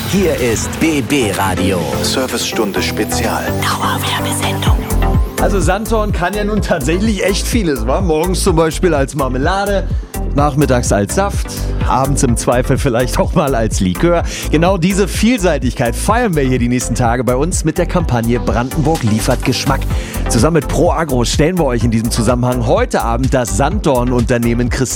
Hier ist BB Radio. Servicestunde Spezial. Dauerwerbesendung. Also Sanddorn kann ja nun tatsächlich echt vieles, wa? Morgens zum Beispiel als Marmelade, nachmittags als Saft, abends im Zweifel vielleicht auch mal als Likör. Genau diese Vielseitigkeit feiern wir hier die nächsten Tage bei uns mit der Kampagne Brandenburg liefert Geschmack. Zusammen mit Pro Agro stellen wir euch in diesem Zusammenhang heute Abend das Sanddorn-Unternehmen